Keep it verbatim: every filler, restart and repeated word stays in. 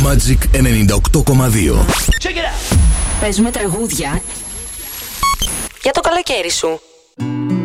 Magic ενενήντα οκτώ κόμμα δύο. Παίζουμε τραγούδια για το καλοκαίρι σου.